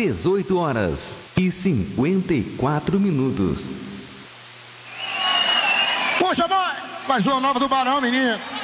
18h54. Puxa, mãe! Mais uma nova do Barão, menino.